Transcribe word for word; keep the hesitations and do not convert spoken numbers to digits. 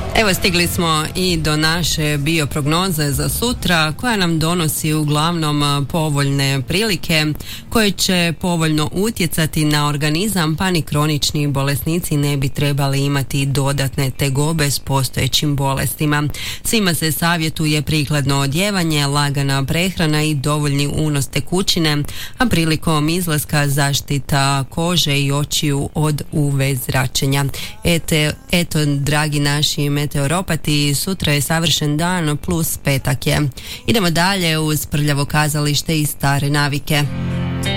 Evo, stigli smo i do naše bioprognoze za sutra, koja nam donosi uglavnom povoljne prilike koje će povoljno utjecati na organizam, pa ni kronični bolesnici ne bi trebali imati dodatne tegobe s postojećim bolestima. Svima se savjetuje prikladno odjevanje, lagana prehrana i dovoljni unos tekućine, a prilikom izlaska zaštita kože i očiju od U V zračenja. Ete, eto, dragi naši meteoropati, sutra je savršen dan plus petak je. Idemo dalje uz prljavo kazalište i stare navike.